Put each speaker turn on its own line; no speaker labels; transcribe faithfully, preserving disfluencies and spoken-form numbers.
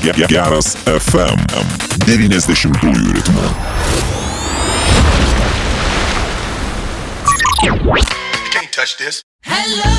Geras F M devyniasdešimtųjų ritmu.
You can't touch this.
Hello.